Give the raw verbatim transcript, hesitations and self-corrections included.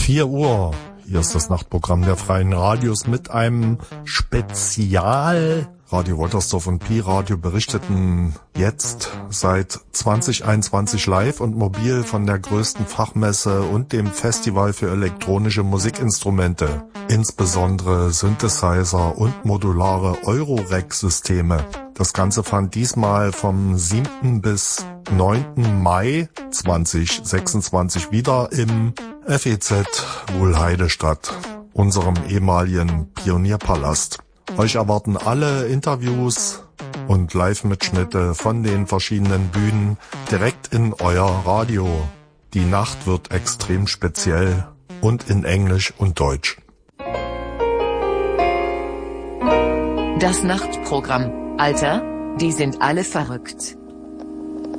vier Uhr. Hier ist das Nachtprogramm der Freien Radios mit einem Spezial. Radio Woltersdorf und Pi-Radio berichteten jetzt seit zwanzig einundzwanzig live und mobil von der größten Fachmesse und dem Festival für elektronische Musikinstrumente, insbesondere Synthesizer und modulare Eurorack-Systeme. Das Ganze fand diesmal vom siebten bis neunten Mai zweitausendsechsundzwanzig wieder im F E Z Wuhlheide statt, unserem ehemaligen Pionierpalast. Euch erwarten alle Interviews und Live-Mitschnitte von den verschiedenen Bühnen direkt in euer Radio. Die Nacht wird extrem speziell und in Englisch und Deutsch. Das Nachtprogramm. Alter, die sind alle verrückt.